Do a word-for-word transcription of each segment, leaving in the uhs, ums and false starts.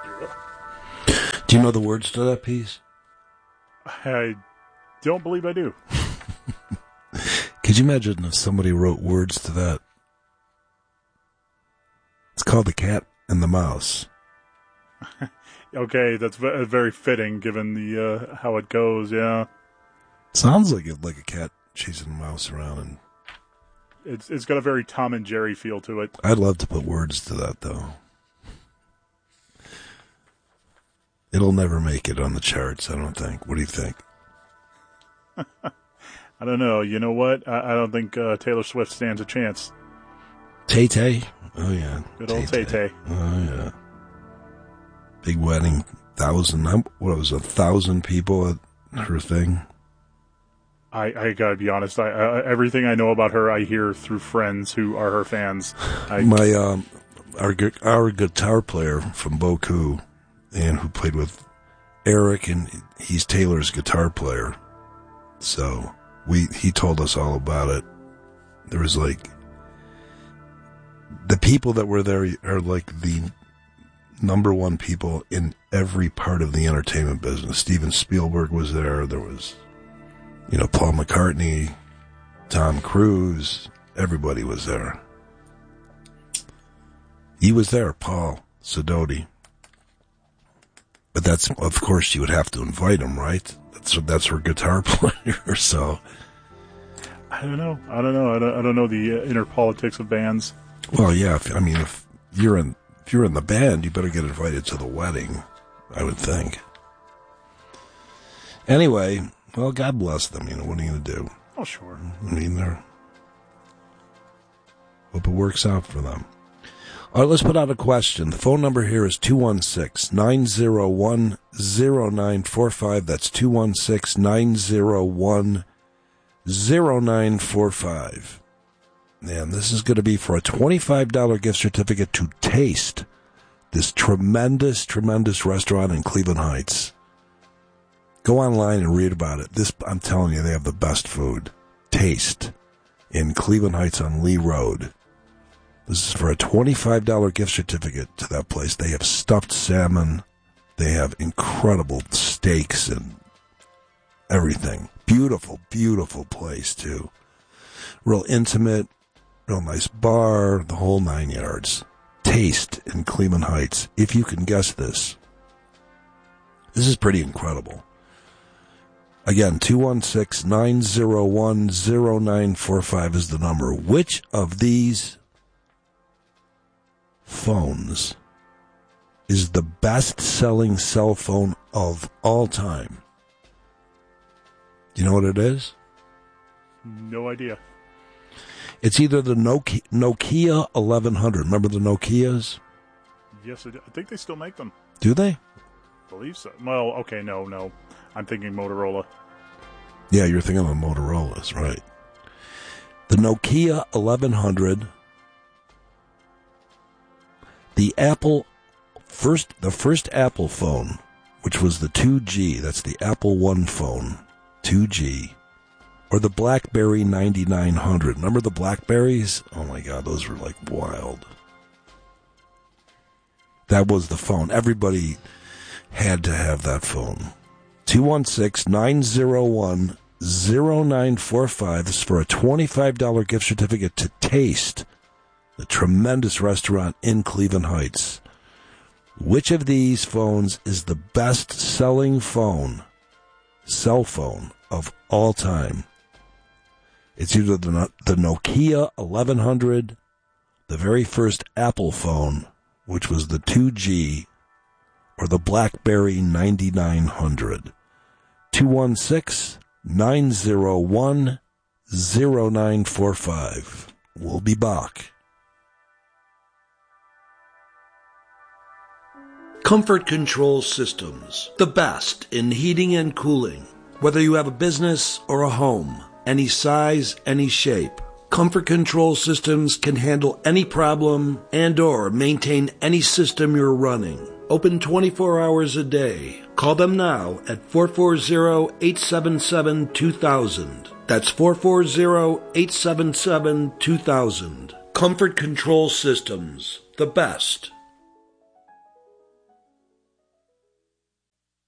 Do you know the words to that piece? I don't believe I do. Could you imagine if somebody wrote words to that? It's called The Cat and the Mouse. Okay, that's very fitting given the uh, how it goes, yeah. Sounds like it, like a cat chasing a mouse around. And it's It's got a very Tom and Jerry feel to it. I'd love to put words to that, though. It'll never make it on the charts, I don't think. What do you think? I don't know. You know what? I, I don't think uh, Taylor Swift stands a chance. Tay-Tay? Oh, yeah. Good old Tay-Tay. Oh, yeah. Big wedding. Thousand, what was it, a thousand people at her thing? I, I gotta be honest. I, I everything I know about her, I hear through friends who are her fans. I, My, um, our, our guitar player from Boku, and who played with Eric, and he's Taylor's guitar player. So we he told us all about it. There was like the people that were there are like the number one people in every part of the entertainment business. Steven Spielberg was there. There was, you know, Paul McCartney, Tom Cruise. Everybody was there. He was there, Paul Sidoti. But that's, of course, you would have to invite him, right? That's that's her guitar player. So I don't know. I don't know. I don't, I don't know the uh, inner politics of bands. Well, yeah. If, I mean, if you're in if you're in the band, you better get invited to the wedding, I would think. Anyway, well, God bless them. You know, what are you going to do? Oh, sure. I mean, they're hope it works out for them. All right, let's put out a question. The phone number here is two one six, nine zero one, zero nine four five. That's two one six, nine zero one, zero nine four five. And this is going to be for a twenty-five dollars gift certificate to taste this tremendous, tremendous restaurant in Cleveland Heights. Go online and read about it. This, I'm telling you, they have the best food. Taste in Cleveland Heights on Lee Road. This is for a twenty-five dollars gift certificate to that place. They have stuffed salmon. They have incredible steaks and everything. Beautiful, beautiful place, too. Real intimate, real nice bar, the whole nine yards. Taste in Cleveland Heights. If you can guess this. This is pretty incredible. Again, two one six, nine zero one, zero nine four five is the number. Which of these phones is the best-selling cell phone of all time? Do you know what it is? No idea. It's either the Nokia, Nokia eleven hundred. Remember the Nokias? Yes, I, do. I think they still make them. Do they? I believe so. Well, okay, no, no. I'm thinking Motorola. Yeah, you're thinking of the Motorola's, right. The Nokia eleven hundred, the Apple, first, the first Apple phone, which was the two G, that's the Apple One phone, two G, or the BlackBerry ninety-nine hundred. Remember the Blackberries? Oh my God, those were like wild. That was the phone. Everybody had to have that phone. two one six, nine zero one, zero nine four five. This is for a twenty-five dollars gift certificate to taste the tremendous restaurant in Cleveland Heights. Which of these phones is the best-selling phone, cell phone, of all time? It's either the, the Nokia eleven hundred, the very first Apple phone, which was the two G, or the BlackBerry ninety-nine hundred. two one six, nine zero one, zero nine four five. We'll be back. Comfort Control Systems, the best in heating and cooling. Whether you have a business or a home, any size, any shape, Comfort Control Systems can handle any problem and or maintain any system you're running. Open twenty-four hours a day. Call them now at four four zero, eight seven seven, two thousand. That's four four zero, eight seven seven, two thousand. Comfort Control Systems, the best.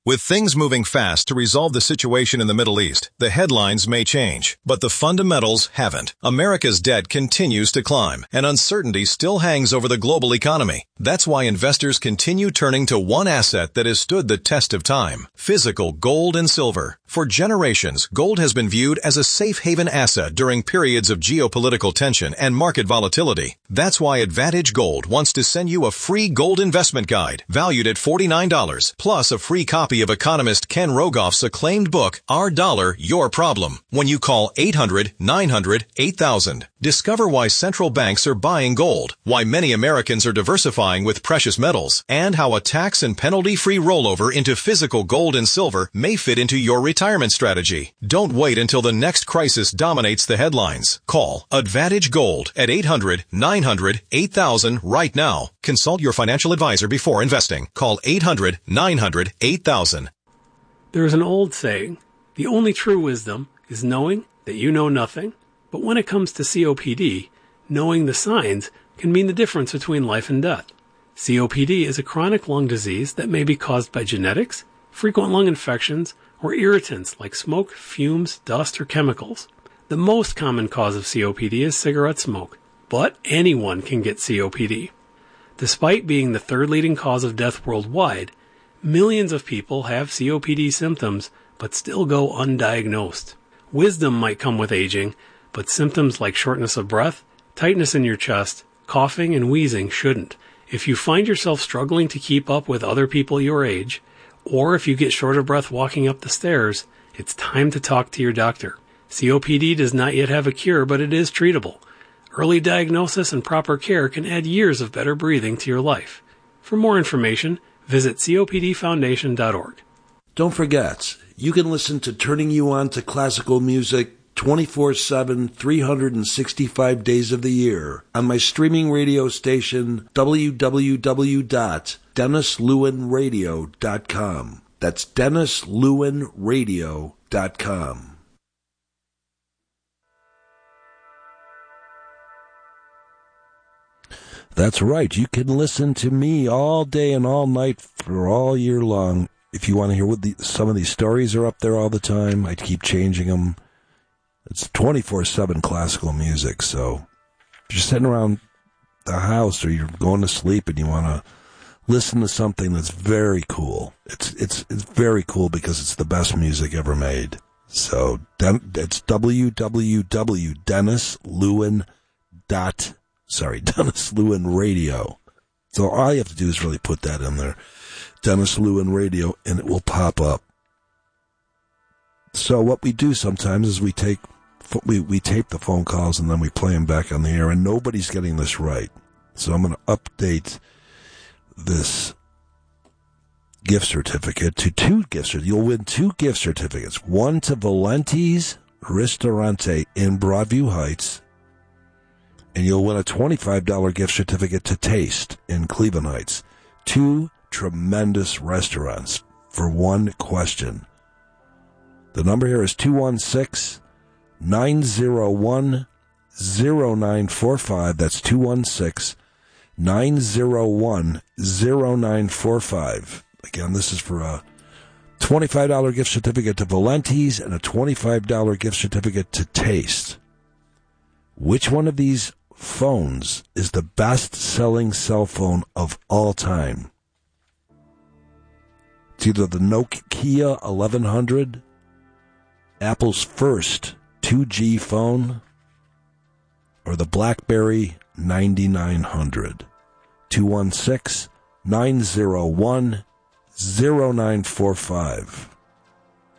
With things moving fast to resolve the situation in the Middle East, the headlines may change, but the fundamentals haven't. America's debt continues to climb, and uncertainty still hangs over the global economy. That's why investors continue turning to one asset that has stood the test of time: physical gold and silver. For generations, gold has been viewed as a safe haven asset during periods of geopolitical tension and market volatility. That's why Advantage Gold wants to send you a free gold investment guide valued at forty-nine dollars, plus a free copy of economist Ken Rogoff's acclaimed book, Our Dollar, Your Problem, when you call eight hundred, nine hundred, eight thousand. Discover why central banks are buying gold, why many Americans are diversifying with precious metals, and how a tax and penalty-free rollover into physical gold and silver may fit into your retirement strategy. Don't wait until the next crisis dominates the headlines. Call Advantage Gold at eight hundred, nine hundred, eight thousand right now. Consult your financial advisor before investing. Call eight hundred, nine hundred, eight thousand. There is an old saying, the only true wisdom is knowing that you know nothing. But when it comes to C O P D, knowing the signs can mean the difference between life and death. C O P D is a chronic lung disease that may be caused by genetics, frequent lung infections, or irritants like smoke, fumes, dust, or chemicals. The most common cause of C O P D is cigarette smoke, but anyone can get C O P D. Despite being the third leading cause of death worldwide, millions of people have C O P D symptoms but still go undiagnosed. Wisdom might come with aging, but symptoms like shortness of breath, tightness in your chest, coughing, and wheezing shouldn't. If you find yourself struggling to keep up with other people your age, or if you get short of breath walking up the stairs, it's time to talk to your doctor. C O P D does not yet have a cure, but it is treatable. Early diagnosis and proper care can add years of better breathing to your life. For more information, visit C O P D foundation dot org. Don't forget, you can listen to Turning You On to Classical Music twenty-four seven, three hundred sixty-five days of the year on my streaming radio station, w w w dot dennis lewin radio dot com. That's dennis lewin radio dot com. That's right. You can listen to me all day and all night for all year long. If you want to hear what the, some of these stories are up there all the time, I keep changing them. It's twenty-four seven classical music, so if you're sitting around the house or you're going to sleep and you want to listen to something that's very cool, it's it's it's very cool because it's the best music ever made. So it's w w w dot dennis lewin dot sorry dennis lewin radio. So all you have to do is really put that in there, Dennis Lewin Radio, and it will pop up. So what we do sometimes is we take we we tape the phone calls and then we play them back on the air, and nobody's getting this right. So I'm going to update this gift certificate to two gift certificates. You'll win two gift certificates. One to Valenti's Ristorante in Broadview Heights, and you'll win a twenty-five dollars gift certificate to Taste in Cleveland Heights. Two tremendous restaurants for one question. The number here is two one six, nine zero one, zero nine four five. That's two one six, nine zero one, zero nine four five. Again, this is for a twenty-five dollars gift certificate to Valenti's and a twenty-five dollars gift certificate to Taste. Which one of these phones is the best-selling cell phone of all time? It's either the Nokia eleven hundred, Apple's first two G phone, or the BlackBerry ninety-nine hundred. two one six, nine zero one, zero nine four five.